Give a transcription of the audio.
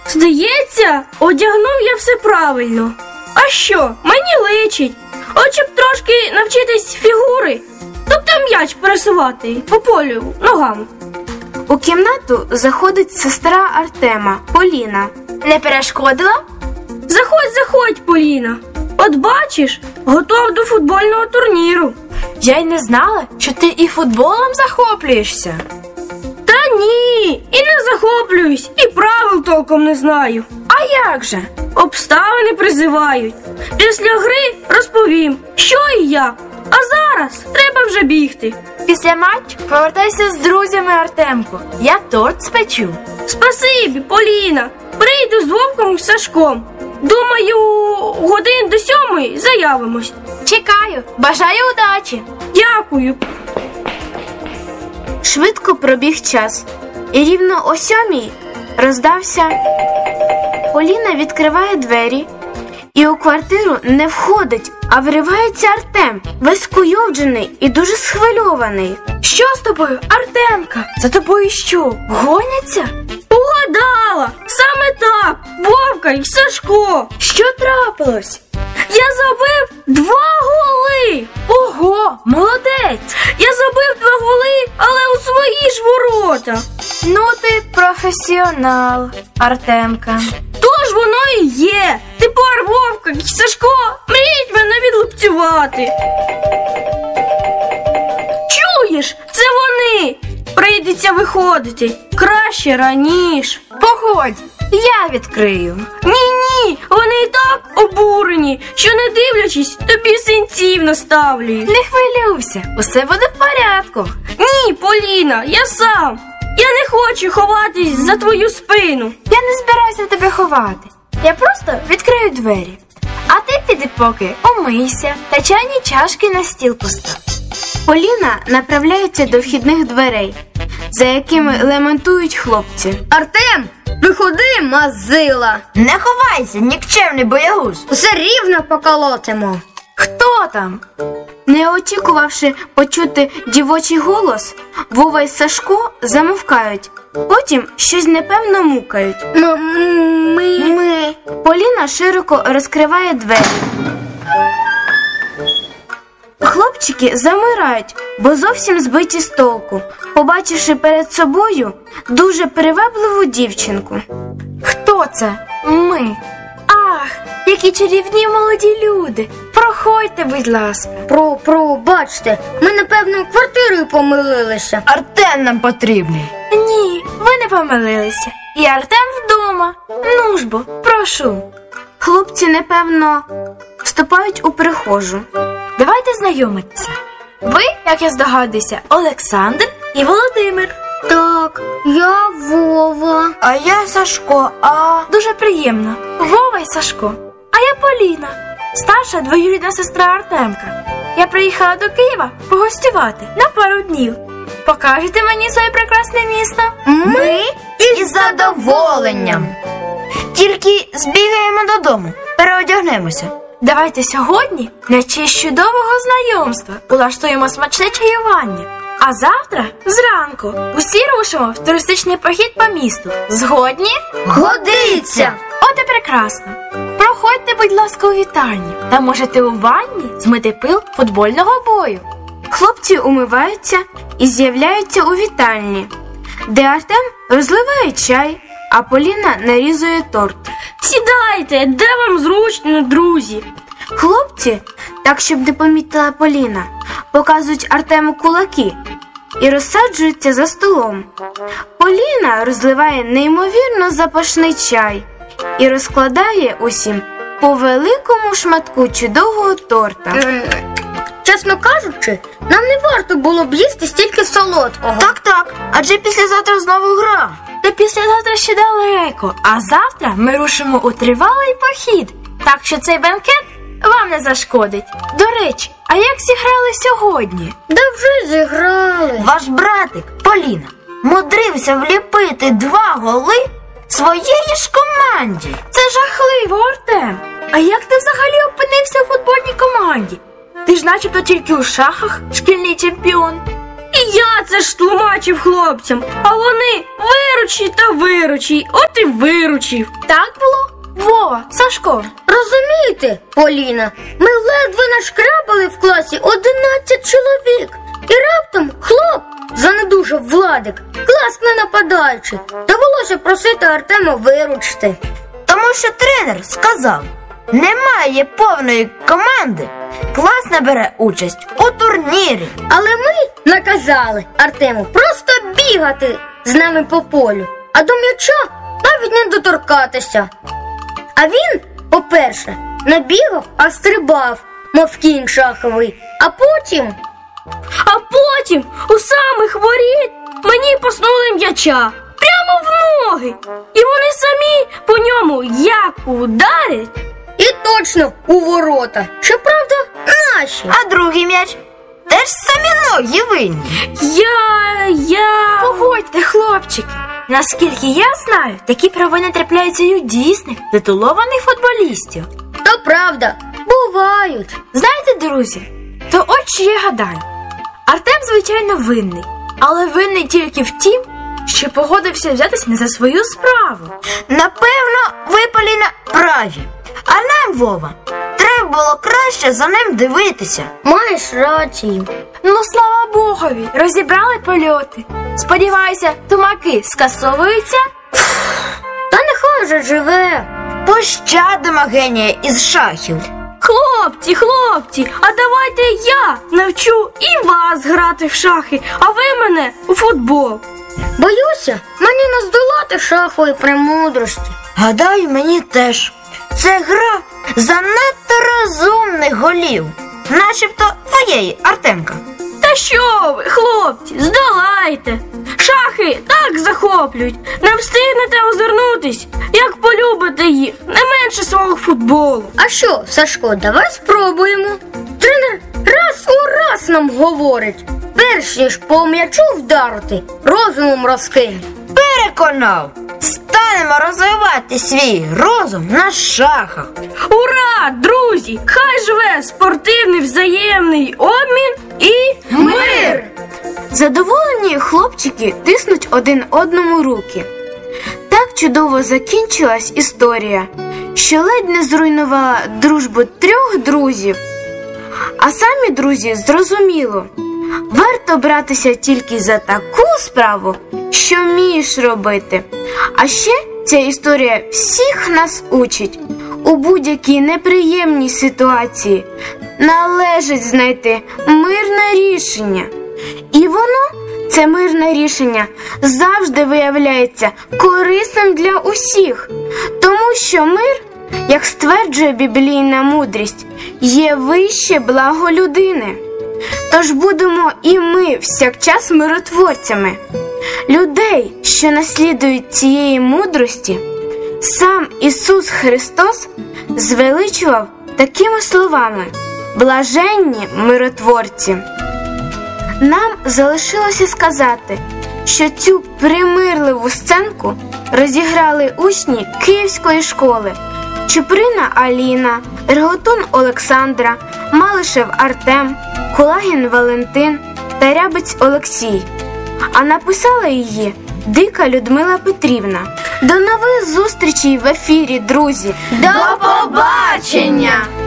Здається, одягнув я все правильно. А що, мені личить. От щоб трошки навчитись фігури, тобто м'яч пересувати по полю ногами. У кімнату заходить сестра Артема, Поліна. Не перешкодила? Заходь, Поліна. От бачиш, готов до футбольного турніру. Я й не знала, що ти і футболом захоплюєшся. Та ні, і не захоплююсь, і правил толком не знаю. А як же? Обставини призивають. Після гри розповім, що і як. А зараз треба вже бігти. Після матчу повертайся з друзями, Артемко. Я торт спечу. Спасибі, Поліна. Прийду з Вовком і Сашком. Думаю, годин до 7 заявимось. Чекаю. Бажаю удачі. Дякую. Швидко пробіг час. І рівно о 7 роздався. Поліна відкриває двері. І у квартиру не входить, а вривається Артем, весь скуйовджений і дуже схвильований. Що з тобою, Артемка? За тобою що, гоняться? Угадала! Саме так! Вовка і Сашко! Що трапилось? Я забив 2 голи! Ого, молодець! Я забив 2 голи, але у свої ж ворота! Ну ти професіонал, Артемка. Тож воно і є! Тепер Вовка і Сашко мріють мене відлупцювати! Чуєш? Це вони! Прийдеться виходити. Краще раніше. Погодь, я відкрию. Ні, вони і так обурені, що не дивлячись, тобі синців наставлюють. Не хвилюйся, усе буде в порядку. Ні, Поліна, я сам. Я не хочу ховатись за твою спину. Я не збираюся тебе ховати. Я просто відкрию двері. А ти піди поки умийся та чайні чашки на стіл постав. Поліна направляється до вхідних дверей, за якими лементують хлопці. Артем, виходи, мазила! Не ховайся, нікчемний боягуз. Усе рівно поколотимо. Хто там? Не очікувавши почути дівочий голос, Вова й Сашко замовкають. Потім щось непевно мукають. Ми. Поліна широко розкриває двері. Хлопчики замирають, бо зовсім збиті з толку, побачивши перед собою дуже привабливу дівчинку. Хто це? Ми. Ах, які чарівні молоді люди. Проходьте, будь ласка. Бачте, ми, напевно, квартирою помилилися. Артем нам потрібний. Ні, ви не помилилися. І Артем вдома. Ну ж бо, прошу. Хлопці, непевно, вступають у прихожу. Давайте знайомитися. Ви, як я здогадуюся, Олександр і Володимир. Так, я Вова. А я Сашко, Дуже приємно. Вова і Сашко. А я Поліна, старша двоюрідна сестра Артемка. Я приїхала до Києва погостювати на пару днів. Покажете мені своє прекрасне місто? Ми із задоволенням. Тільки збігаємо додому, переодягнемося. Давайте сьогодні, на честь чудового знайомства, улаштуємо смачне чаювання. А завтра, зранку, усі рушимо в туристичний похід по місту. Згодні? годиться. От і прекрасно. Проходьте, будь ласка, у вітальню. Та можете у ванні змити пил футбольного бою. Хлопці умиваються і з'являються у вітальні, де Артем розливає чай, а Поліна нарізує торт. Сідайте, де вам зручно, друзі. Хлопці, так щоб не помітила Поліна, показують Артему кулаки і розсаджуються за столом. Поліна розливає неймовірно запашний чай і розкладає усім по великому шматку чудового торта. Чесно кажучи, нам не варто було б їсти стільки солодкого. Так, адже післязавтра знову гра. Та післязавтра ще далеко, а завтра ми рушимо у тривалий похід. Так що цей бенкет вам не зашкодить. До речі, а як зіграли сьогодні? Да вже зіграли. Ваш братик, Поліна, мудрився вліпити 2 голи своєї ж команді. Це жахливо, Артем. А як ти взагалі опинився у футбольній команді? Ти ж начебто тільки у шахах шкільний чемпіон. І я це ж тлумачив хлопцям, а вони виручі та виручі, от і виручив. Так було? Вова, Сашко. Розумієте, Поліна, ми ледве нашкрябали в класі 11 чоловік. І раптом хлоп занедужав Владик, класний нападаючий. Довелося просити Артема виручити. Тому що тренер сказав, немає повної команди, клас не бере участь у турнірі. Але ми наказали Артему просто бігати з нами по полю, а до м'яча навіть не доторкатися. А він, по-перше, не бігав, а стрибав, мов кінь шаховий, а потім... А потім у самих воріт мені поснули м'яча прямо в ноги. І вони самі по ньому як ударять. І точно у ворота. Щоправда, наші. А другий м'яч? Теж самі ноги винні. Я... Погодьте, хлопчики. Наскільки я знаю, такі провини трапляються і у дійсних, титулованих футболістів. То правда, бувають. Знаєте, друзі, то от що я гадаю. Артем, звичайно, винний, але винний тільки в тім, що погодився взятись не за свою справу. Напевно, ви, Поліна, праві. А нам, Вова, треба було краще за ним дивитися. Маєш рацію. Ну, слава Богові, розібрали польоти. Сподіваюся, тумаки скасовуються? Та нехай же живе. Пощадимо генія із шахів. Хлопці, а давайте я навчу і вас грати в шахи, а ви мене у футбол. Боюся, мені не здолати шахової премудрості. Гадаю, мені теж. Це гра занадто розумних голів. Начебто твоєї, Артемка. Та що ви, хлопці, здолайте. Шахи так захоплюють, не встигнете озирнутись, як полюбите їх, не менше свого футболу. А що, Сашко, давай спробуємо. Тренер раз у раз нам говорить. Перш ніж по м'ячу вдарити, розумом розкинь. Переконав. Станемо розвивати свій розум на шахах. Ура, друзі! Хай живе спортивний взаємний обмін і мир! Задоволені хлопчики тиснуть один одному руки. Так чудово закінчилась історія, що ледь не зруйнувала дружбу 3 друзів. А самі друзі зрозуміло, варто братися тільки за таку справу, що вмієш робити. А ще ця історія всіх нас учить. У будь-якій неприємній ситуації належить знайти мирне рішення. І воно, це мирне рішення, завжди виявляється корисним для усіх. Тому що мир, як стверджує біблійна мудрість, є вище благо людини. Тож будемо і ми всякчас миротворцями. Людей, що наслідують цієї мудрості, сам Ісус Христос звеличував такими словами: «Блаженні миротворці». Нам залишилося сказати, що цю примирливу сценку розіграли учні Київської школи: Чуприна Аліна, Реготун Олександра, Малишев Артем, Кулагін Валентин та Рябець Олексій. А написала її Дика Людмила Петрівна. До нових зустрічей в ефірі, друзі! До побачення!